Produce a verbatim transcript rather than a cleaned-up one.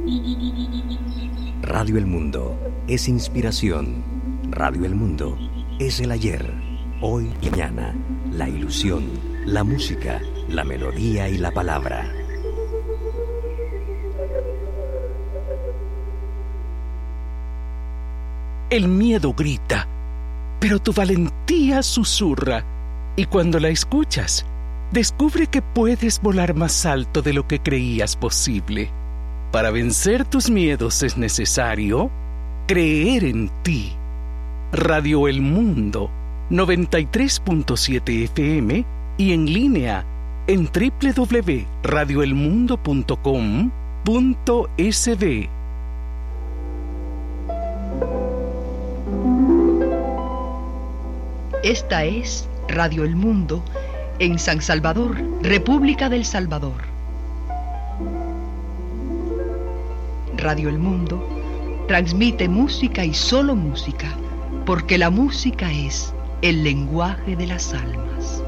Radio El Mundo es inspiración. Radio El Mundo es el ayer, hoy y mañana, la ilusión, la música, la melodía y la palabra. El miedo grita, pero tu valentía susurra, y cuando la escuchas, descubre que puedes volar más alto de lo que creías posible. Para vencer tus miedos es necesario creer en ti. Radio El Mundo, noventa y tres punto siete F M y en línea en doble u doble u doble u punto radio el mundo punto com punto es de. Esta es Radio El Mundo en San Salvador, República del Salvador. Radio El Mundo transmite música y solo música, porque la música es el lenguaje de las almas.